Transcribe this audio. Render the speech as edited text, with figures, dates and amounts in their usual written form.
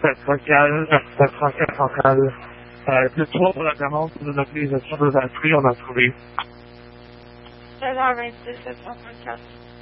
734 404. Dites-moi pour la demande pour une autorisation de batterie, on a trouvé. 16h26, 734.